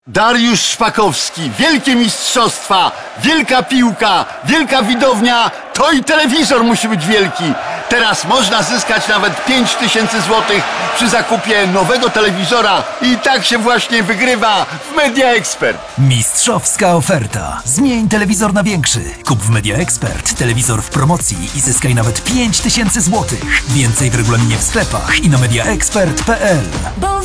Dariusz Szpakowski, wielkie mistrzostwa, wielka piłka, wielka widownia, to i telewizor musi być wielki. Teraz można zyskać nawet 5000 zł przy zakupie nowego telewizora i tak się właśnie wygrywa w Media Expert. Mistrzowska oferta. Zmień telewizor na większy. Kup w Media Expert telewizor w promocji i zyskaj nawet 5000 zł. Więcej w regulaminie w sklepach i na mediaexpert.pl.